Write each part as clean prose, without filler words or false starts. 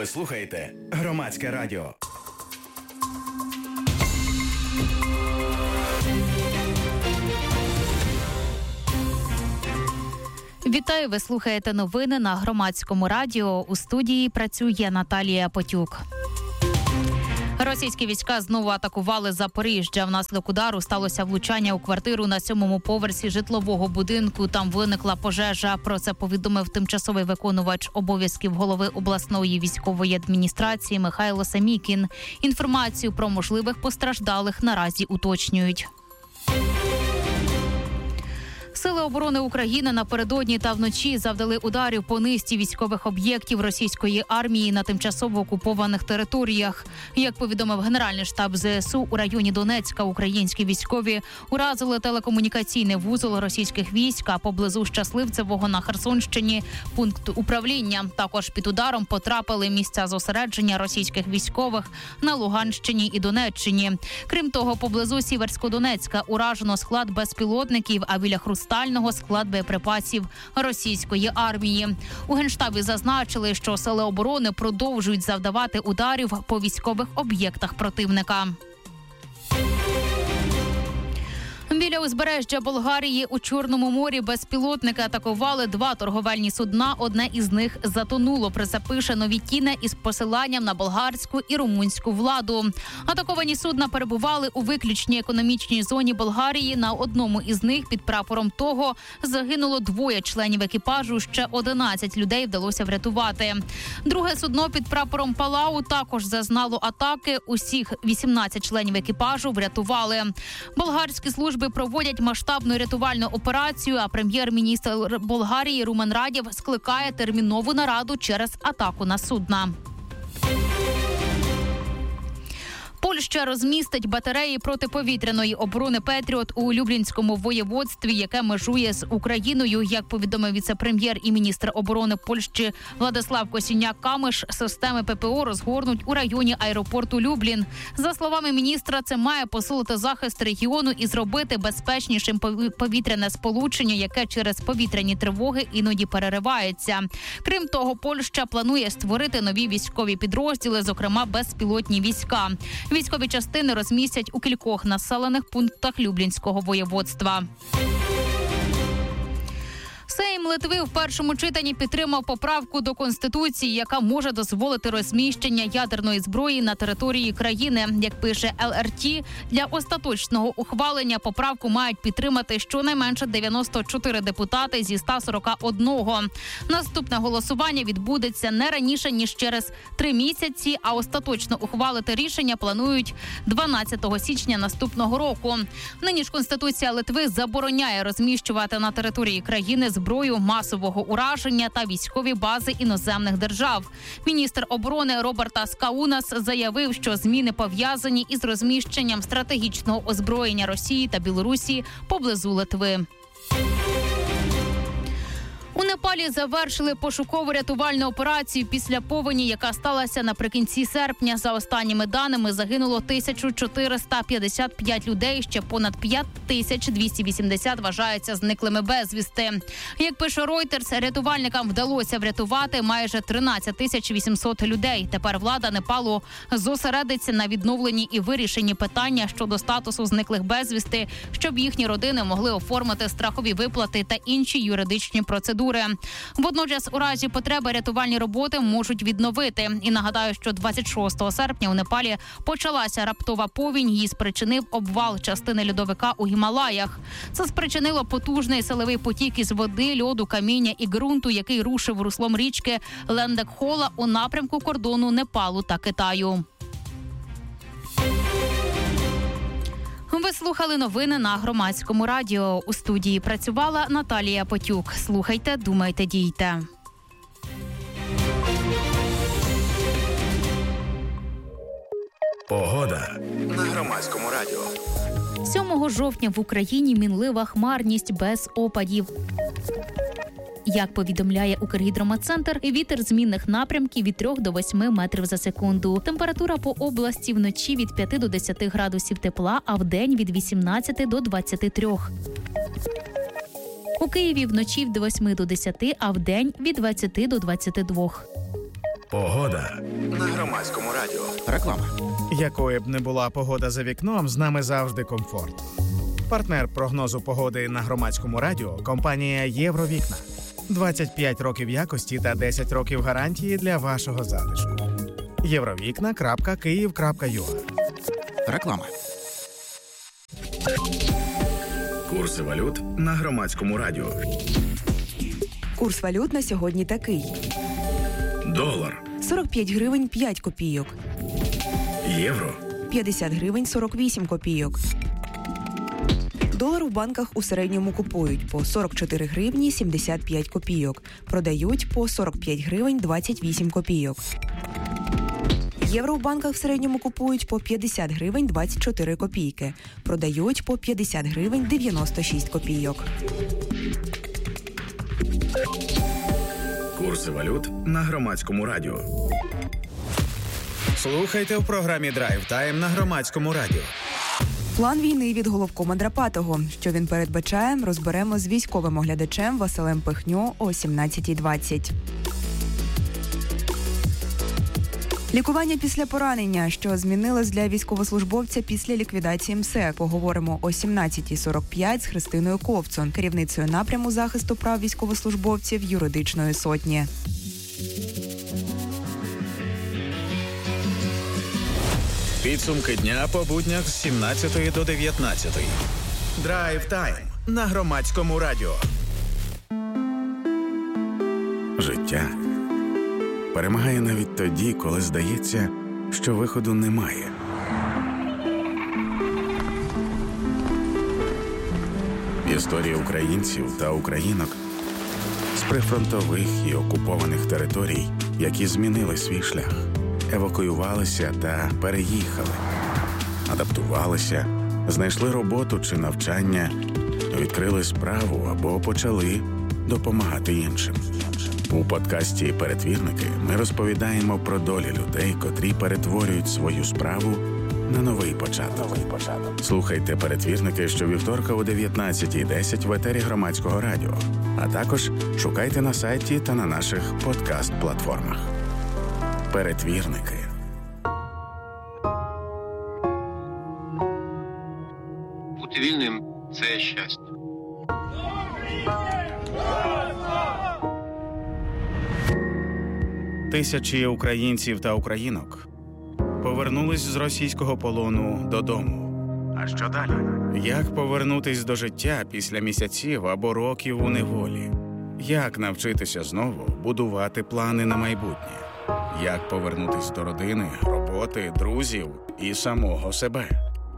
слухаєте Громадське радіо. Вітаю, ви слухаєте новини на Громадському радіо. У студії працює Наталія Потюк. Російські війська знову атакували Запоріжжя. Внаслідок удару сталося влучання у квартиру на 7-му поверсі житлового будинку. Там виникла пожежа. Про це повідомив тимчасовий виконувач обов'язків голови обласної військової адміністрації Михайло Самікін. Інформацію про можливих постраждалих наразі уточнюють. Сили оборони України напередодні та вночі завдали ударів по низці військових об'єктів російської армії на тимчасово окупованих територіях. Як повідомив Генеральний штаб ЗСУ, у районі Донецька українські військові уразили телекомунікаційний вузол російських військ, а поблизу Щасливцевого на Херсонщині – пункт управління. Також під ударом потрапили місця зосередження російських військових на Луганщині і Донеччині. Крім того, поблизу Сіверсько-Донецька уражено склад безпілотників, а біля Хрустального склад боєприпасів російської армії. У Генштабі зазначили, що сили оборони продовжують завдавати ударів по військових об'єктах противника. Біля узбережжя Болгарії у Чорному морі безпілотники атакували 2 торговельні судна. Одне із них затонуло. Про це пише Новітіне із посиланням на болгарську і румунську владу. Атаковані судна перебували у виключній економічній зоні Болгарії. На одному із них під прапором того загинуло 2 членів екіпажу. Ще 11 людей вдалося врятувати. Друге судно під прапором Палау також зазнало атаки. Усіх 18 членів екіпажу врятували. Болгарські служби проводять масштабну рятувальну операцію, а прем'єр-міністр Болгарії Румен Радєв скликає термінову нараду через атаку на судна. Польща розмістить батареї протиповітряної оборони «Петріот» у Люблінському воєводстві, яке межує з Україною. Як повідомив віце-прем'єр і міністр оборони Польщі Владислав Косіняк-Камиш, системи ППО розгорнуть у районі аеропорту Люблін. За словами міністра, це має посилити захист регіону і зробити безпечнішим повітряне сполучення, яке через повітряні тривоги іноді переривається. Крім того, Польща планує створити нові військові підрозділи, зокрема безпілотні війська. Військові частини розмістять у кількох населених пунктах Люблінського воєводства. Сейм Литви в першому читанні підтримав поправку до Конституції, яка може дозволити розміщення ядерної зброї на території країни. Як пише ЛРТ, для остаточного ухвалення поправку мають підтримати щонайменше 94 депутати зі 141. Наступне голосування відбудеться не раніше, ніж через 3 місяці, а остаточно ухвалити рішення планують 12 січня наступного року. Нині ж Конституція Литви забороняє розміщувати на території країни зброю масового ураження та військові бази іноземних держав. Міністр оборони Робертас Каунас заявив, що зміни пов'язані із розміщенням стратегічного озброєння Росії та Білорусі поблизу Литви. У Непалі завершили пошуково-рятувальну операцію після повені, яка сталася наприкінці серпня. За останніми даними, загинуло 1455 людей, ще понад 5280 вважаються зниклими безвісти. Як пише Reuters, рятувальникам вдалося врятувати майже 13 800 людей. Тепер влада Непалу зосередиться на відновленні і вирішенні питання щодо статусу зниклих безвісти, щоб їхні родини могли оформити страхові виплати та інші юридичні процедури. Водночас, у разі потреби рятувальні роботи можуть відновити. І нагадаю, що 26 серпня у Непалі почалася раптова повінь. Її спричинив обвал частини льодовика у Гімалаях. Це спричинило потужний силовий потік із води, льоду, каміння і ґрунту, який рушив руслом річки Лендекхола у напрямку кордону Непалу та Китаю. Ви слухали новини на Громадському радіо. У студії працювала Наталія Потюк. Слухайте, думайте, дійте. Погода на Громадському радіо. 7 жовтня в Україні мінлива хмарність без опадів. Як повідомляє Укргідрометцентр, вітер змінних напрямків від 3 до 8 метрів за секунду. Температура по області вночі від 5 до 10 градусів тепла, а вдень від 18 до 23. У Києві вночі від 8 до 10, а вдень від 20 до 22. Погода на Громадському радіо. Реклама. Якою б не була погода за вікном, з нами завжди комфорт. Партнер прогнозу погоди на Громадському радіо – компанія «Євровікна». 25 років якості та 10 років гарантії для вашого затишку. Євровікна.Київ.ua. Реклама. Курси валют на Громадському радіо. Курс валют на сьогодні такий. Долар. 45 гривень 5 копійок. Євро. 50 гривень 48 копійок. Долар в банках у середньому купують по 44 гривні 75 копійок. Продають по 45 гривень 28 копійок. Євро в банках в середньому купують по 50 гривень 24 копійки. Продають по 50 гривень 96 копійок. Курси валют на Громадському радіо. Слухайте в програмі «Драйв Тайм» на Громадському радіо. План війни від головкома Драпатого. Що він передбачає, розберемо з військовим оглядачем Василем Пихньо о 17:20. Лікування після поранення, що змінилось для військовослужбовця після ліквідації МСЕК. Поговоримо о 17:45 з Христиною Ковцун, керівницею напряму захисту прав військовослужбовців юридичної сотні. Підсумки дня по буднях з 17 до 19. «Драйв Тайм» на Громадському радіо. Життя перемагає навіть тоді, коли здається, що виходу немає. Історії українців та українок з прифронтових і окупованих територій, які змінили свій шлях, евакуювалися та переїхали, адаптувалися, знайшли роботу чи навчання, відкрили справу або почали допомагати іншим. У подкасті «Перетвірники» ми розповідаємо про долі людей, котрі перетворюють свою справу на новий початок. Слухайте «Перетвірники» щовівторка о 19:10 в етері Громадського радіо, а також шукайте на сайті та на наших подкаст-платформах. «Перетвірники». Бути вільним – це щастя. Тисячі українців та українок повернулись з російського полону додому. А що далі? Як повернутись до життя після місяців або років у неволі? Як навчитися знову будувати плани на майбутнє? Як повернутись до родини, роботи, друзів і самого себе?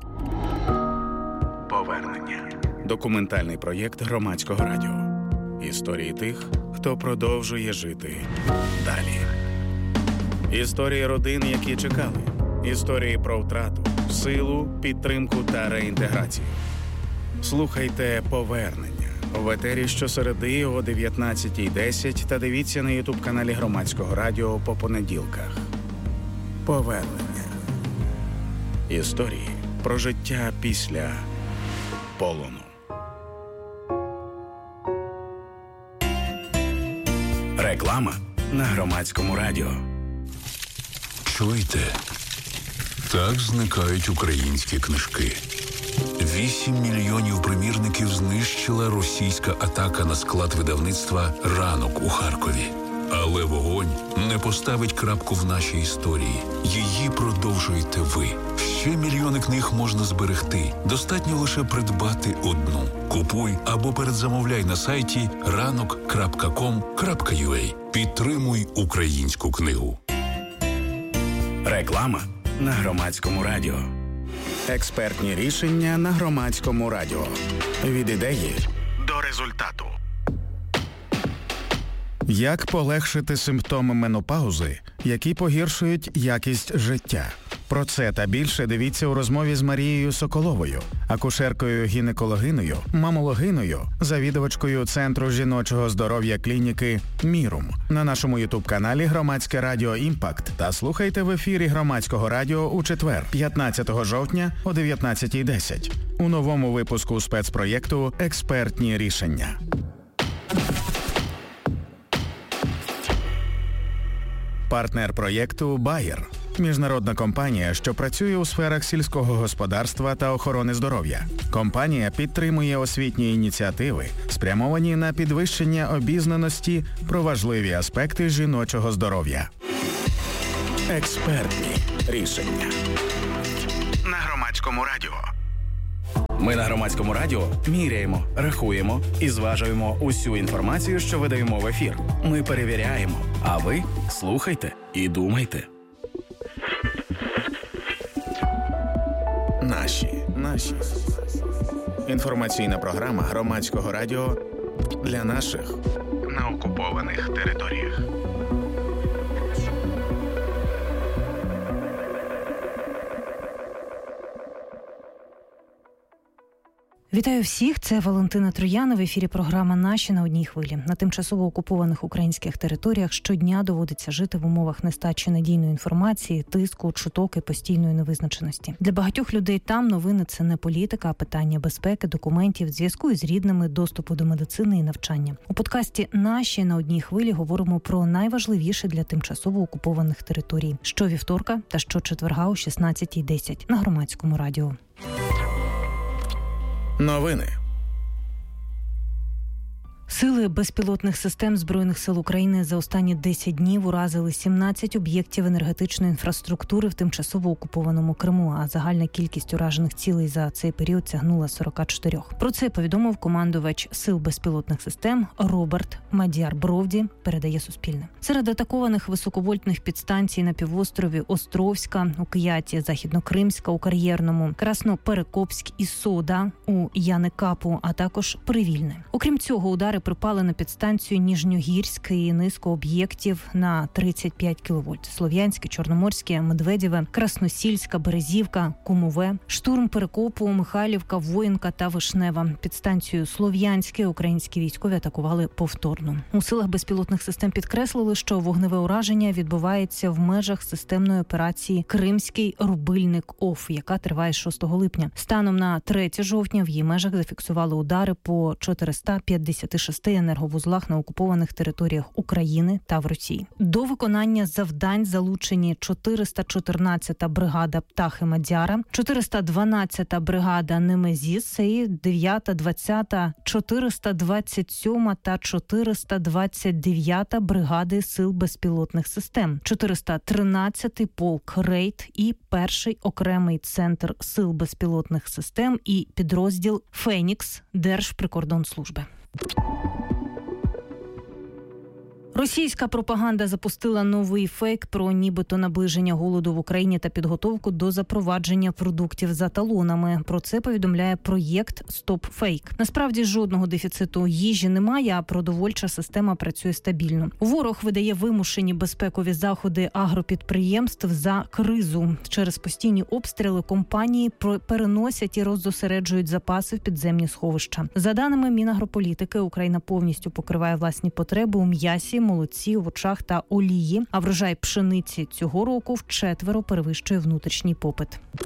Повернення. Документальний проєкт Громадського радіо. Історії тих, хто продовжує жити далі. Історії родин, які чекали. Історії про втрату, силу, підтримку та реінтеграцію. Слухайте «Повернення» в етері щосереди о 19:10 та дивіться на ютуб-каналі Громадського радіо по понеділках. Повернення. Історії про життя після полону. Реклама на Громадському радіо. Чуєте? Так зникають українські книжки. 8 мільйонів примірників знищила російська атака на склад видавництва «Ранок» у Харкові. Але вогонь не поставить крапку в нашій історії. Її продовжуєте ви. Ще мільйони книг можна зберегти. Достатньо лише придбати одну. Купуй або передзамовляй на сайті ranok.com.ua. Підтримуй українську книгу. Реклама на Громадському радіо. Експертні рішення на Громадському радіо. Від ідеї до результату. Як полегшити симптоми менопаузи, які погіршують якість життя? Про це та більше дивіться у розмові з Марією Соколовою, акушеркою-гінекологиною, мамологиною, завідувачкою Центру жіночого здоров'я клініки «Мірум» на нашому ютуб-каналі «Громадське радіо Імпакт» та слухайте в ефірі Громадського радіо у четвер, 15 жовтня о 19:10 у новому випуску спецпроєкту «Експертні рішення». Партнер проєкту «Байер» – міжнародна компанія, що працює у сферах сільського господарства та охорони здоров'я. Компанія підтримує освітні ініціативи, спрямовані на підвищення обізнаності про важливі аспекти жіночого здоров'я. Експертні рішення. На Громадському радіо. Ми на Громадському радіо міряємо, рахуємо і зважуємо усю інформацію, що видаємо в ефір. Ми перевіряємо, а ви слухайте і думайте. Наші. Інформаційна програма Громадського радіо для наших на окупованих територіях. Вітаю всіх, це Валентина Трояна, в ефірі програма «Наші» на одній хвилі. На тимчасово окупованих українських територіях щодня доводиться жити в умовах нестачі надійної інформації, тиску, чуток і постійної невизначеності. Для багатьох людей там новини – це не політика, а питання безпеки, документів, зв'язку із рідними, доступу до медицини і навчання. У подкасті «Наші» на одній хвилі говоримо про найважливіше для тимчасово окупованих територій. Щовівторка та щочетверга о 16:10 на Громадському радіо. Новини. Сили безпілотних систем Збройних сил України за останні 10 днів уразили 17 об'єктів енергетичної інфраструктури в тимчасово окупованому Криму, а загальна кількість уражених цілей за цей період сягнула 44. Про це повідомив командувач Сил безпілотних систем Роберт Мадяр-Бровді, передає Суспільне. Серед атакованих високовольтних підстанцій на півострові Островська, у Кияті, Західнокримська, у Кар'єрному, Красноперекопськ і Сода, у Яникапу, а також Привільне. Окрім цього, удари припали на підстанцію Ніжньогірськ і низку об'єктів на 35 кВт. Слов'янське, Чорноморське, Медведєве, Красносільська, Березівка, Кумове, штурм Перекопу, Михайлівка, Воїнка та Вишнева. Підстанцію Слов'янське українські військові атакували повторно. У силах безпілотних систем підкреслили, що вогневе ураження відбувається в межах системної операції «Кримський рубильник ОФ», яка триває з 6 липня. Станом на 3 жовтня в її межах зафіксували удари по 456 енерговузлах на окупованих територіях України та в Росії. До виконання завдань залучені 414-та бригада Птахи Мадяра, 412-та бригада Немезіс і 9-та, 20-та, 427-та та 429-та бригади Сил безпілотних систем, 413-й полк Рейд і 1-й окремий центр Сил безпілотних систем і підрозділ Фенікс Держприкордонслужби. Російська пропаганда запустила новий фейк про нібито наближення голоду в Україні та підготовку до запровадження продуктів за талонами. Про це повідомляє проєкт «Стоп Фейк». Насправді жодного дефіциту їжі немає, а продовольча система працює стабільно. Ворог видає вимушені безпекові заходи агропідприємств за кризу. Через постійні обстріли компанії переносять і роззосереджують запаси в підземні сховища. За даними Мінагрополітики, Україна повністю покриває власні потреби у м'ясі, молоці, овочах та олії, а врожай пшениці цього року вчетверо перевищує внутрішній попит.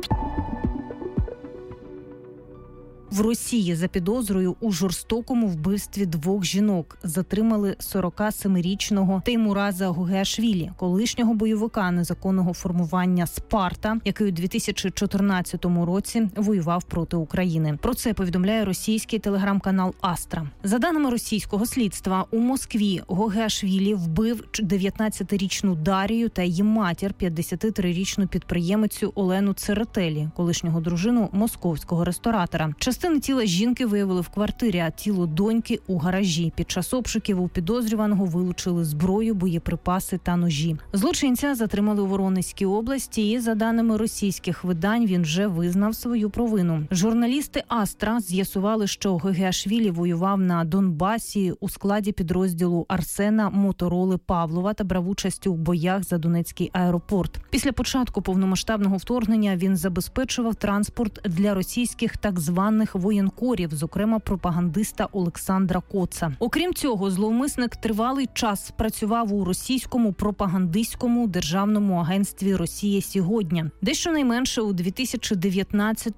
В Росії за підозрою у жорстокому вбивстві 2 жінок затримали 47-річного Теймураза Гугеашвілі, колишнього бойовика незаконного формування «Спарта», який у 2014 році воював проти України. Про це повідомляє російський телеграм-канал «Астра». За даними російського слідства, у Москві Гугеашвілі вбив 19-річну Дарію та її матір, 53-річну підприємицю Олену Церетелі, колишнього дружину московського ресторатора. Частини тіла жінки виявили в квартирі, а тіло доньки – у гаражі. Під час обшуків у підозрюваного вилучили зброю, боєприпаси та ножі. Злочинця затримали у Воронезькій області і, за даними російських видань, він вже визнав свою провину. Журналісти «Астра» з'ясували, що Гугеашвілі воював на Донбасі у складі підрозділу Арсена Мотороли Павлова та брав участь у боях за Донецький аеропорт. Після початку повномасштабного вторгнення він забезпечував транспорт для російських так званих воєнкорів, зокрема пропагандиста Олександра Коца. Окрім цього, зловмисник тривалий час працював у російському пропагандистському державному агентстві «Росія сьогодні», де щонайменше у 2019,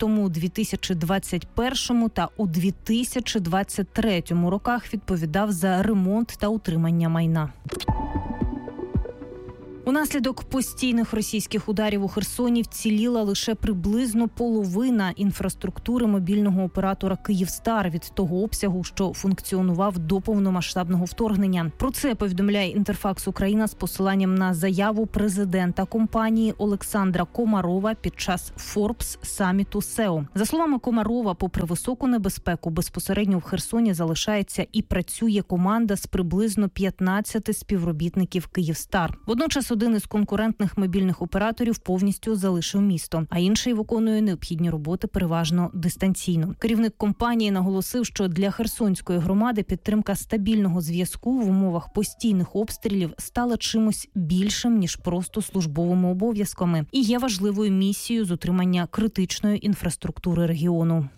2021 та у 2023 роках відповідав за ремонт та утримання майна. Унаслідок постійних російських ударів у Херсоні вціліла лише приблизно половина інфраструктури мобільного оператора «Київстар» від того обсягу, що функціонував до повномасштабного вторгнення. Про це повідомляє Інтерфакс Україна з посиланням на заяву президента компанії Олександра Комарова під час Forbes саміту SEO. За словами Комарова, попри високу небезпеку, безпосередньо в Херсоні залишається і працює команда з приблизно 15 співробітників «Київстар». Водночас один із конкурентних мобільних операторів повністю залишив місто, а інший виконує необхідні роботи переважно дистанційно. Керівник компанії наголосив, що для херсонської громади підтримка стабільного зв'язку в умовах постійних обстрілів стала чимось більшим, ніж просто службовими обов'язками і є важливою місією з утримання критичної інфраструктури регіону.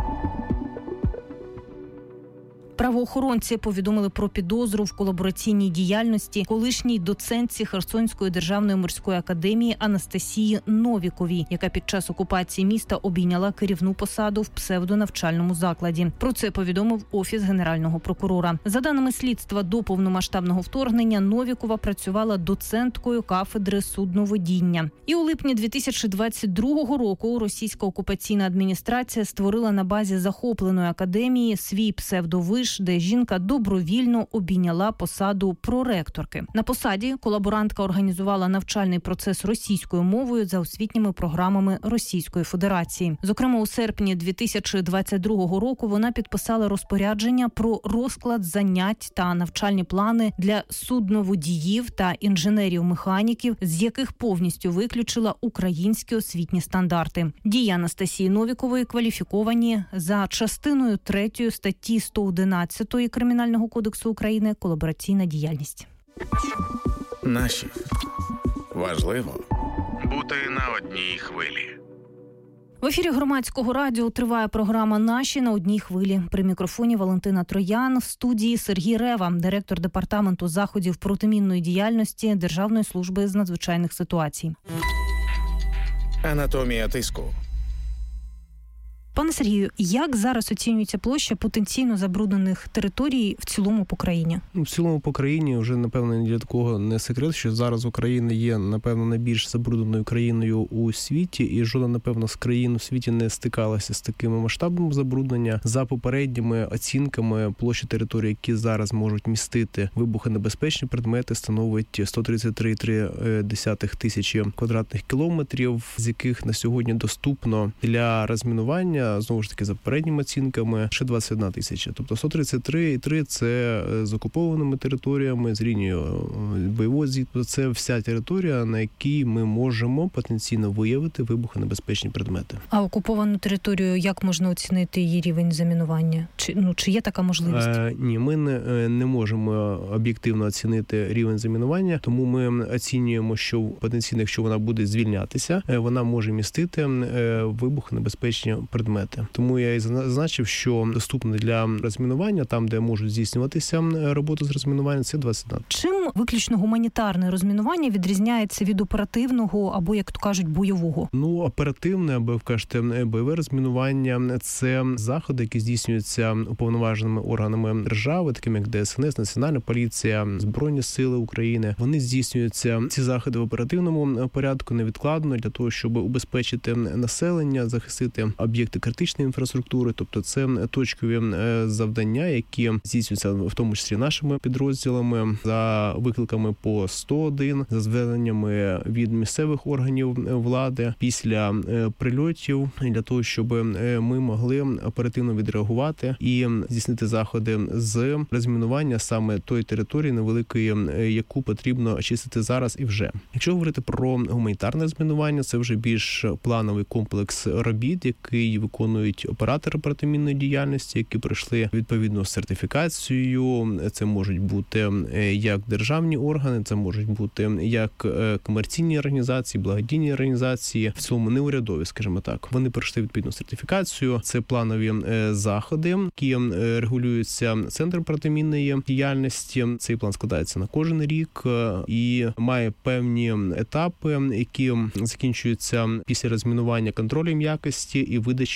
Правоохоронці повідомили про підозру в колабораційній діяльності колишній доцентці Херсонської державної морської академії Анастасії Новіковій, яка під час окупації міста обійняла керівну посаду в псевдонавчальному закладі. Про це повідомив Офіс Генерального прокурора. За даними слідства, до повномасштабного вторгнення Новікова працювала доценткою кафедри судноводіння. І у липні 2022 року російська окупаційна адміністрація створила на базі захопленої академії свій псевдовиш, де жінка добровільно обійняла посаду проректорки. На посаді колаборантка організувала навчальний процес російською мовою за освітніми програмами Російської Федерації. Зокрема, у серпні 2022 року вона підписала розпорядження про розклад занять та навчальні плани для судноводіїв та інженерів-механіків, з яких повністю виключила українські освітні стандарти. Дії Анастасії Новікової кваліфіковані за частиною 3 статті 111 Кримінального кодексу України «Колабораційна діяльність». Наші. Важливо бути на одній хвилі. В ефірі Громадського радіо триває програма «Наші на одній хвилі». При мікрофоні Валентина Троян, в студії Сергій Рева, директор департаменту заходів протимінної діяльності Державної служби з надзвичайних ситуацій. Анатомія тиску. Пане Сергію, як зараз оцінюється площа потенційно забруднених територій в цілому по країні? В цілому по країні вже, напевно, ні для кого не секрет, що зараз Україна є, напевно, найбільш забрудненою країною у світі, і жодна, напевно, з країн у світі не стикалася з такими масштабами забруднення. За попередніми оцінками, площа територій, які зараз можуть містити вибухонебезпечні предмети, становить 133,3 тисячі квадратних кілометрів, з яких на сьогодні доступно для розмінування, знову ж таки, за попередніми оцінками, ще 21 тисяча. Тобто 133,3 – це з окупованими територіями, з лінією бойового зіткнення. Це вся територія, на якій ми можемо потенційно виявити вибухонебезпечні предмети. А окуповану територію, як можна оцінити її рівень замінування? Чи є така можливість? Ні, ми не можемо об'єктивно оцінити рівень замінування, тому ми оцінюємо, що потенційно, якщо вона буде звільнятися, вона може містити вибухонебезпечні предмети. Тому я і зазначив, що доступно для розмінування, там, де можуть здійснюватися роботи з розмінування, це 21. Чим виключно гуманітарне розмінування відрізняється від оперативного або, як то кажуть, бойового? Оперативне, або, кажете, бойове розмінування – це заходи, які здійснюються уповноваженими органами держави, такими як ДСНС, Національна поліція, Збройні сили України. Вони здійснюються, ці заходи, в оперативному порядку невідкладно для того, щоб убезпечити населення, захистити об'єкти критичної інфраструктури, тобто це точкові завдання, які здійснюються в тому числі нашими підрозділами за викликами по 101, за зверненнями від місцевих органів влади після прильотів, для того, щоб ми могли оперативно відреагувати і здійснити заходи з розмінування саме тої території невеликої, яку потрібно очистити зараз і вже. Якщо говорити про гуманітарне розмінування, це вже більш плановий комплекс робіт, який виконують оператори протимінної діяльності, які пройшли відповідну сертифікацію. Це можуть бути як державні органи, це можуть бути як комерційні організації, благодійні організації, в цілому неурядові, скажімо так. Вони пройшли відповідну сертифікацію. Це планові заходи, які регулюються Центром протимінної діяльності. Цей план складається на кожен рік і має певні етапи, які закінчуються після розмінування контролем якості і видачі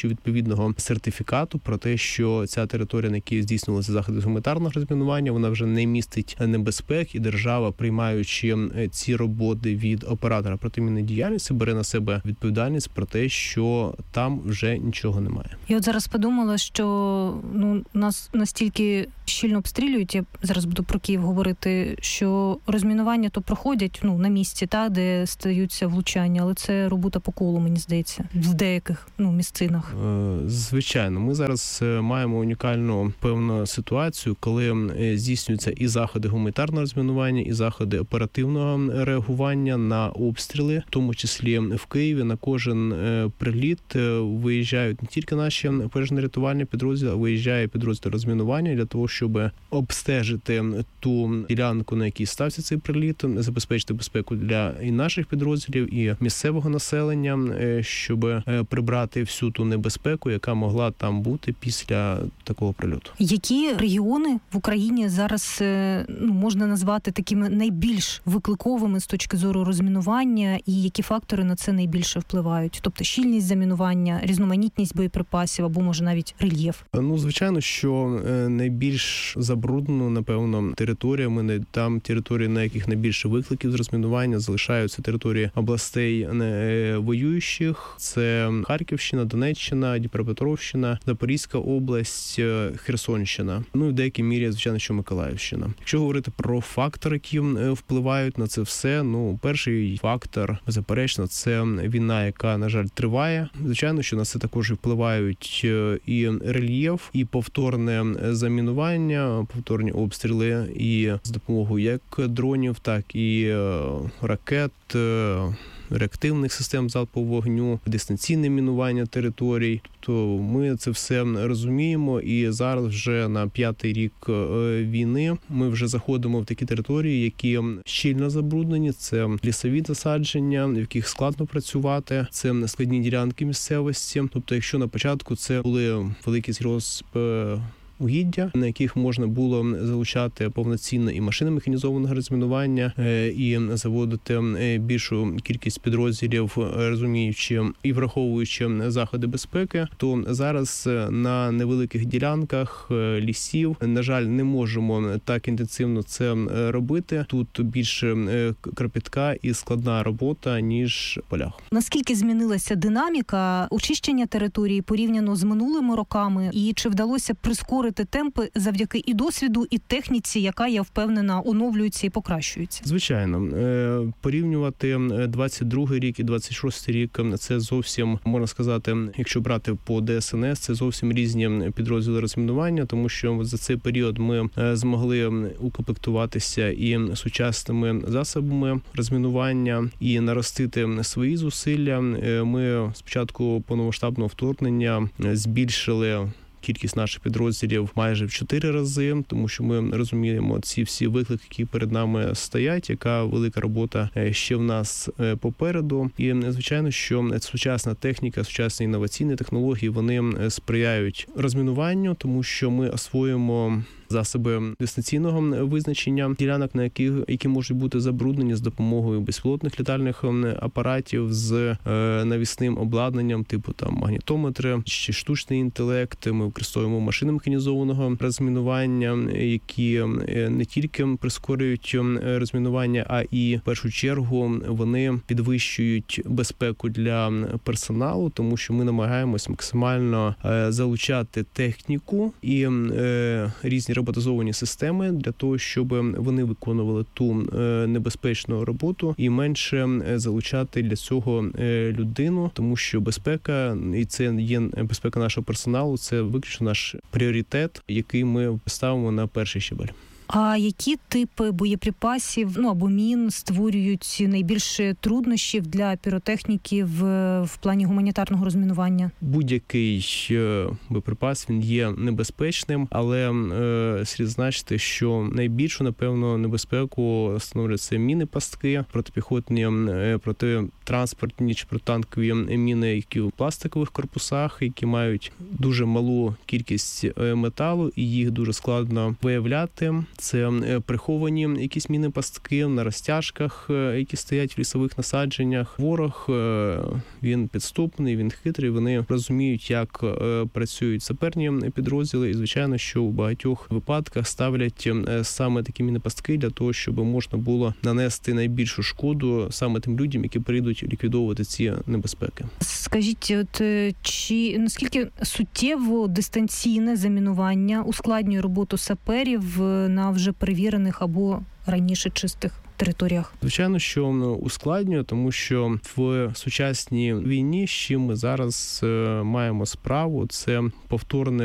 видачі відповідного сертифікату про те, що ця територія, на якій здійснювалися заходи з гуманітарного розмінування, вона вже не містить небезпек, і держава, приймаючи ці роботи від оператора протимінної діяльності, бере на себе відповідальність про те, що там вже нічого немає. Я от зараз подумала, що нас настільки щільно обстрілюють, я зараз буду про Київ говорити, що розмінування то проходять на місці, де стаються влучання, але це робота по колу, мені здається, в деяких місцинах. Звичайно, ми зараз маємо унікальну певну ситуацію, коли здійснюються і заходи гуманітарного розмінування, і заходи оперативного реагування на обстріли, в тому числі в Києві. На кожен приліт виїжджають не тільки наші пожежно-рятувальні підрозділи, а виїжджає підрозділ розмінування для того, щоб обстежити ту ділянку, на якій стався цей приліт, забезпечити безпеку для і наших підрозділів, і місцевого населення, щоб прибрати всю ту небезпеку, яка могла там бути після такого прильоту. Які регіони в Україні зараз можна назвати такими найбільш викликовими з точки зору розмінування, і які фактори на це найбільше впливають? Тобто щільність замінування, різноманітність боєприпасів або, може, навіть рельєф? Звичайно, що найбільш забруднено, напевно, територіями, там території, на яких найбільше викликів з розмінування, залишаються території областей воюючих. Це Харківщина, Донеччина, Дніпропетровщина, Запорізька область, Херсонщина. І в деякій мірі, звичайно, що Миколаївщина. Якщо говорити про фактори, які впливають на це все, перший фактор, беззаперечно, це війна, яка, на жаль, триває. Звичайно, що на це також впливають і рельєф, і повторне замінування, повторні обстріли, і з допомогою як дронів, так і ракет, реактивних систем залпового вогню, дистанційне мінування територій. Тобто ми це все розуміємо, і зараз вже на 5-й рік війни ми вже заходимо в такі території, які щільно забруднені. Це лісові засадження, в яких складно працювати, це складні ділянки місцевості. Тобто, якщо на початку це були великі угіддя, на яких можна було залучати повноцінне і машини механізованого розмінування, і заводити більшу кількість підрозділів, розуміючи і враховуючи заходи безпеки, то зараз на невеликих ділянках лісів, на жаль, не можемо так інтенсивно це робити. Тут більше кропітка і складна робота, ніж в полях. Наскільки змінилася динаміка очищення території порівняно з минулими роками, і чи вдалося прискорити темпи завдяки і досвіду, і техніці, яка, я впевнена, оновлюється і покращується? Звичайно. Порівнювати 22-й рік і 26-й рік – це зовсім, можна сказати, якщо брати по ДСНС, це зовсім різні підрозділи розмінування, тому що за цей період ми змогли укомплектуватися і сучасними засобами розмінування, і наростити свої зусилля. Ми спочатку повномасштабного вторгнення збільшили кількість наших підрозділів майже в 4 рази, тому що ми розуміємо ці всі виклики, які перед нами стоять, яка велика робота ще в нас попереду. І, звичайно, що сучасна техніка, сучасні інноваційні технології, вони сприяють розмінуванню, тому що ми освоїмо засоби дистанційного визначення ділянок, які можуть бути забруднені з допомогою безпілотних літальних апаратів з навісним обладнанням, типу магнітометри чи штучний інтелект. Ми використовуємо машини механізованого розмінування, які не тільки прискорюють розмінування, а і в першу чергу вони підвищують безпеку для персоналу, тому що ми намагаємось максимально залучати техніку і різні роботизовані системи для того, щоб вони виконували ту небезпечну роботу і менше залучати для цього людину, тому що безпека, і це є безпека нашого персоналу, це виключно наш пріоритет, який ми ставимо на перший щабель. А які типи боєприпасів, або мін створюють найбільше труднощів для піротехніків в плані гуманітарного розмінування? Будь-який боєприпас, він є небезпечним, але слід зазначити, що найбільшу, напевно, небезпеку становлять це міни-пастки, протипіхотні, протитранспортні чи протитанкові міни, які у пластикових корпусах, які мають дуже малу кількість металу, і їх дуже складно виявляти. це приховані якісь міни-пастки на розтяжках, які стоять в лісових насадженнях. Ворог, він підступний, він хитрий, вони розуміють, як працюють саперні підрозділи, і, звичайно, що у багатьох випадках ставлять саме такі міни-пастки для того, щоб можна було нанести найбільшу шкоду саме тим людям, які прийдуть ліквідовувати ці небезпеки. Скажіть, чи наскільки суттєво дистанційне замінування ускладнює роботу саперів на вже перевірених або раніше чистих територіях? Звичайно, що ускладнює, тому що в сучасній війні, з чим ми зараз маємо справу, це повторне